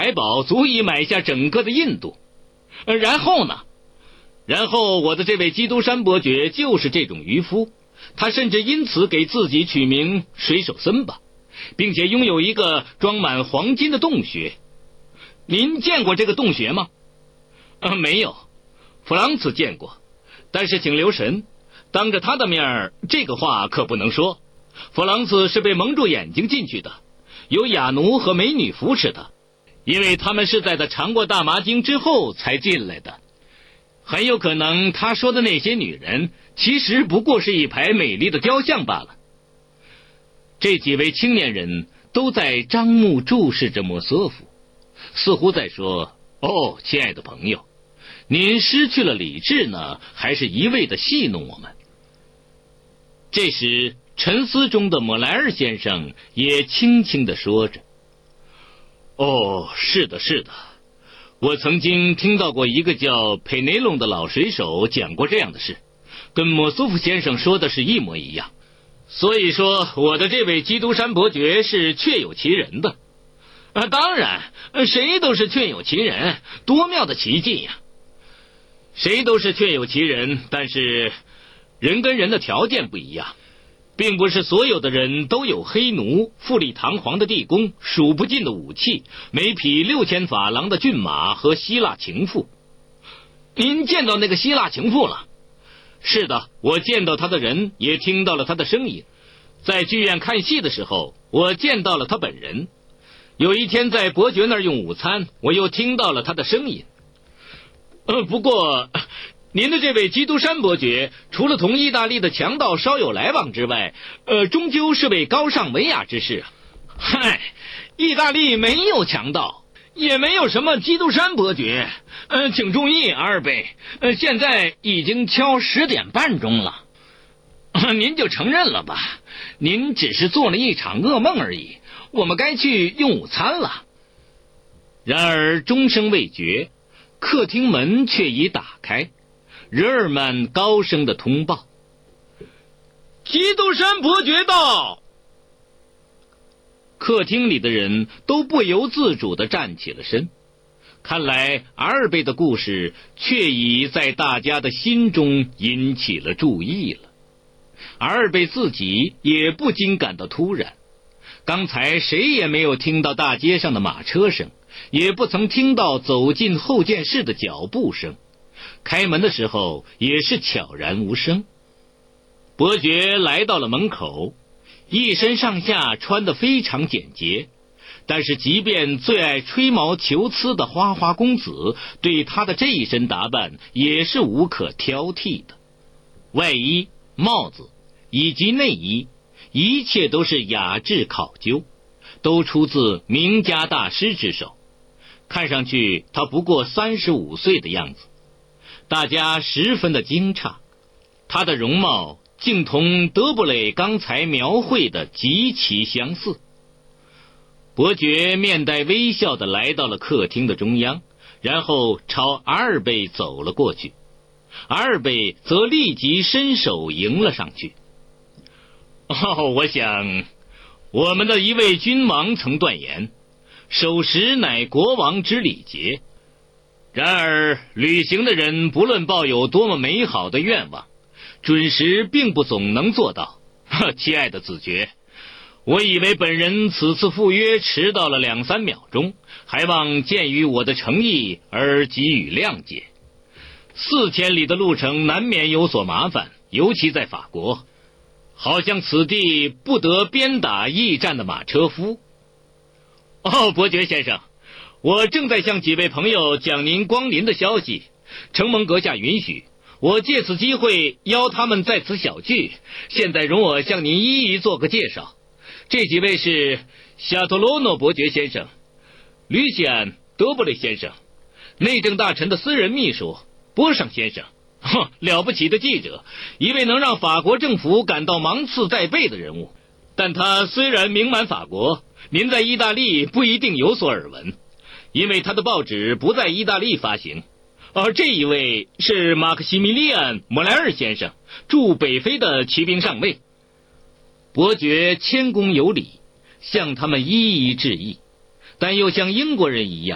财宝足以买下整个的印度。然后呢？然后我的这位基督山伯爵就是这种渔夫，他甚至因此给自己取名水手森巴，并且拥有一个装满黄金的洞穴。您见过这个洞穴吗？没有，弗朗茨见过，但是请留神，当着他的面这个话可不能说。弗朗茨是被蒙住眼睛进去的，有哑奴和美女扶持的，因为他们是在他尝过大麻精之后才进来的。很有可能他说的那些女人其实不过是一排美丽的雕像罢了。这几位青年人都在张目注视着莫索夫，似乎在说：哦，亲爱的朋友，您失去了理智呢，还是一味的戏弄我们？这时沉思中的莫莱尔先生也轻轻地说着：哦，是的，是的，我曾经听到过一个叫佩内隆的老水手讲过这样的事，跟莫苏夫先生说的是一模一样。所以说我的这位基督山伯爵是确有其人的。当然，谁都是确有其人，多妙的奇迹呀！谁都是确有其人，但是人跟人的条件不一样，并不是所有的人都有黑奴、富丽堂皇的地宫、数不尽的武器、每匹6000法郎的骏马和希腊情妇。您见到那个希腊情妇了？是的，我见到他的人，也听到了他的声音。在剧院看戏的时候，我见到了他本人。有一天在伯爵那儿用午餐，我又听到了他的声音。不过您的这位基督山伯爵除了同意大利的强盗稍有来往之外，终究是位高尚文雅之士啊。嗨，意大利没有强盗，也没有什么基督山伯爵。请注意，阿尔贝，现在已经敲10点半钟了。您就承认了吧，您只是做了一场噩梦而已，我们该去用午餐了。然而钟声未绝，客厅门却已打开，日耳曼高声的通报：基督山伯爵到。客厅里的人都不由自主地站起了身，看来阿尔贝的故事确已在大家的心中引起了注意了。阿尔贝自己也不禁感到突然，刚才谁也没有听到大街上的马车声，也不曾听到走进后见室的脚步声，开门的时候也是悄然无声。伯爵来到了门口，一身上下穿得非常简洁，但是即便最爱吹毛求疵的花花公子，对他的这一身打扮也是无可挑剔的。外衣、帽子以及内衣，一切都是雅致考究，都出自名家大师之手。看上去他不过35岁的样子，大家十分的惊诧，他的容貌竟同德布雷刚才描绘的极其相似。伯爵面带微笑地来到了客厅的中央，然后朝阿尔贝走了过去。阿尔贝则立即伸手迎了上去。我想我们的一位君王曾断言，守时乃国王之礼节。然而旅行的人不论抱有多么美好的愿望，准时并不总能做到。亲爱的子爵，我以为本人此次赴约迟到了2-3秒钟，还望鉴于我的诚意而给予谅解。4000里的路程难免有所麻烦，尤其在法国，好像此地不得鞭打驿站的马车夫。伯爵先生，我正在向几位朋友讲您光临的消息，承蒙阁下允许，我借此机会邀他们在此小聚。现在容我向您一一做个介绍。这几位是夏托罗诺伯爵先生、吕西安·德布雷先生，内政大臣的私人秘书波尚先生，了不起的记者，一位能让法国政府感到芒刺在背的人物。但他虽然名满法国，您在意大利不一定有所耳闻，因为他的报纸不在意大利发行。这一位是马克西米利安·莫莱尔先生，驻北非的骑兵上尉。伯爵谦恭有礼，向他们一一致意，但又像英国人一样